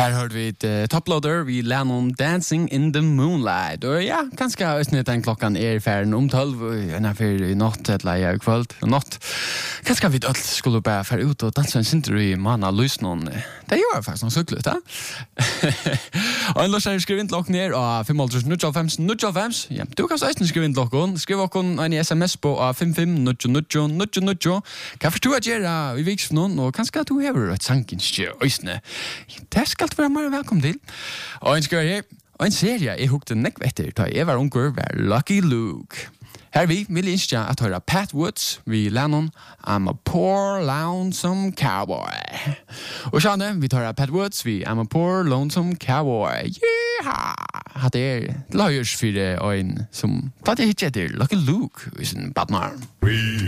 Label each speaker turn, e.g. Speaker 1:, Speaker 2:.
Speaker 1: Här hörde vi ett Toploader, vi Lennon Dancing in the Moonlight. Och ja, ganska östnigt den klockan färden 12, en här för natt eller jag kväll och natt. Ganska vi öll skulle bara fara ut och dansa en sinter i manna lyssnon. Det gör faktiskt något cykligt, ja. Och en lösare skriv in till oss ner av 5.095. Ja, du kan säga skriv in till oss. Skriv oss en sms på 55 Kan förstå att göra i viksfnån och kanske att du har ett sankinskjö. Det skal du være mer velkommen til. Og en skal her, og en serie jeg hukte nekvetter da jeg var unger var Lucky Luke. Her vil jeg ikke at høre Pat Woods vi Lennon I'm a poor lonesome cowboy. Og sånn, vi tar Pat Woods vi I'm a poor lonesome cowboy. Yeah! Det løyers for en som tatt jeg ikke etter Lucky Luke i sin badnarm.